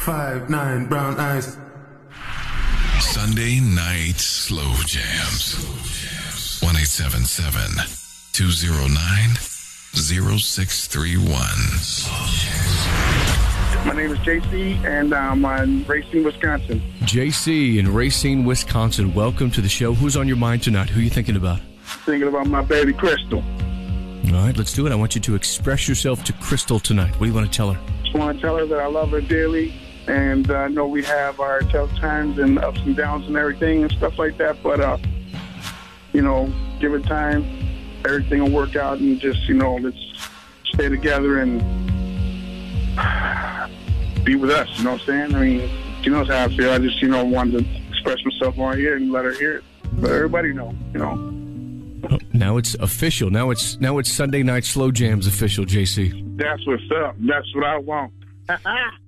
5'9" brown eyes. Sunday night slow jams. 1-877-209-0631. My name is JC, and I'm in Racine, Wisconsin. JC in Racine, Wisconsin. Welcome to the show. Who's on your mind tonight? Who are you thinking about? Thinking about my baby Crystal. All right, let's do it. I want you to express yourself to Crystal tonight. What do you want to tell her? Just want to tell her that I love her dearly, and I know we have our tough times and ups and downs and everything and stuff like that, but, give it time. Everything will work out, and just, let's stay together and be with us, you know what I'm saying? I mean, she knows how I feel. I just, wanted to express myself on here and let her hear it. Let everybody know, Oh, now it's official. Now it's Sunday Night Slow Jams official, JC. That's what's up. That's what I want.